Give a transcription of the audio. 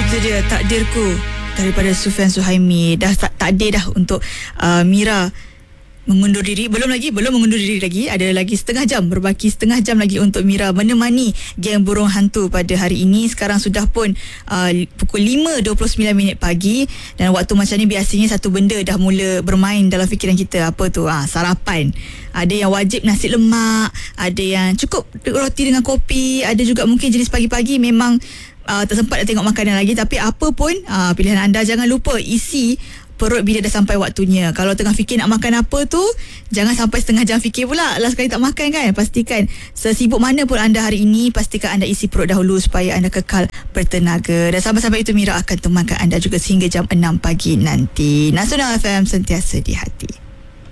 Itu dia takdirku daripada Sufyan Suhaimi. Dah takdir dah untuk Mira mengundur diri. Belum mengundur diri lagi. Ada lagi berbaki setengah jam lagi untuk Mira menemani geng burung hantu pada hari ini. Sekarang sudah pun pukul 5.29 pagi, dan waktu macam ni biasanya satu benda dah mula bermain dalam fikiran kita. Apa tu? Sarapan. Ada yang wajib nasi lemak, ada yang cukup roti dengan kopi, ada juga mungkin jenis pagi-pagi memang tak sempat nak tengok makanan lagi. Tapi apa pun pilihan anda, jangan lupa isi perut bila dah sampai waktunya. Kalau tengah fikir nak makan apa tu, jangan sampai setengah jam fikir pula last kali tak makan kan. Pastikan sesibuk mana pun anda hari ini, pastikan anda isi perut dahulu supaya anda kekal bertenaga. Dan sampai-sampai itu Mira akan temankan anda juga sehingga jam 6 pagi nanti. Nasional FM, sentiasa di hati.